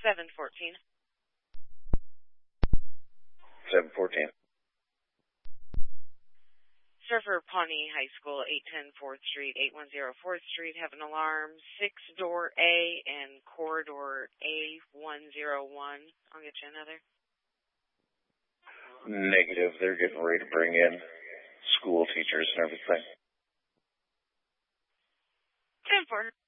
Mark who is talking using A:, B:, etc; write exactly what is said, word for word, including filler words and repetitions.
A: seven fourteen.
B: seven fourteen.
A: Surfer Pawnee High School, eight ten fourth Street, eight one zero fourth Street, have an alarm, six door A and corridor A one oh one. I'll get you another.
B: Negative. They're getting ready to bring in school teachers and everything.
A: ten four.